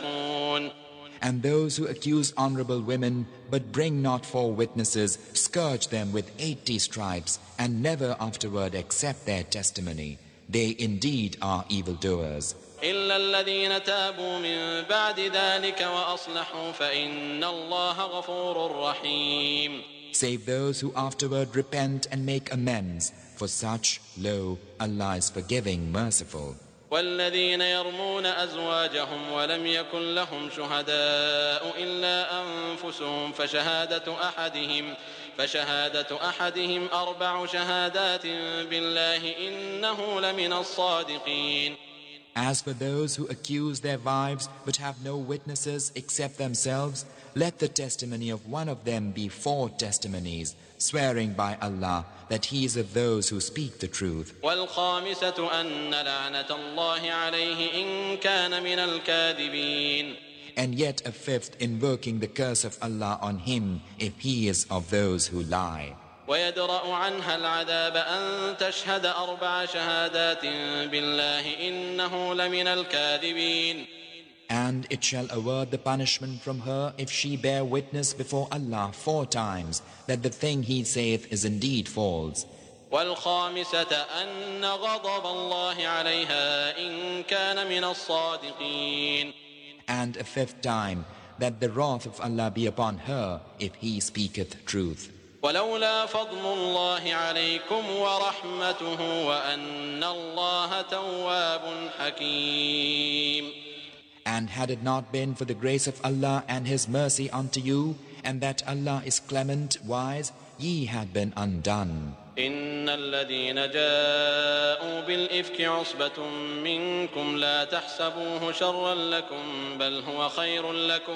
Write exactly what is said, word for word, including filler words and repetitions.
فاسقون. And those who accuse honorable women but bring not forth witnesses, scourge them with eighty stripes and never afterward accept their testimony. They indeed are evildoers. إلا الذين تابوا من بعد ذلك وأصلحوا فإن الله غفور رحيم. Save those who afterward repent and make amends. For such, lo, Allah is forgiving, merciful. والذين يرمون أزواجهم ولم يكن لهم شهداء إلا أنفسهم فشهادة أحدهم فشهادة أحدهم أربع شهادات بالله إنه لمن الصادقين. As for those who accuse their wives but have no witnesses except themselves, let the testimony of one of them be four testimonies, swearing by Allah that he is of those who speak the truth. والخامسة أن لعنة الله عليه إن كان من الكاذبين. And yet a fifth, invoking the curse of Allah on him if he is of those who lie. ويدرأ عنها العذاب أن تشهد أربع شهادات بالله إنه لمن الكاذبين. And it shall avert the punishment from her if she bear witness before Allah four times that the thing he saith is indeed false. والخامسة أن غضب الله عليها إن كان من الصادقين. And a fifth time that the wrath of Allah be upon her if he speaketh truth. ولولا فضل الله عليكم ورحمته وأن الله تواب حكيم. And had it not been for the grace of Allah and His mercy unto you, and that Allah is clement, wise, ye had been undone. إن الذين جاءوا بالإفك عصبة منكم لا تحسبوه شرا لكم بل هو خير لكم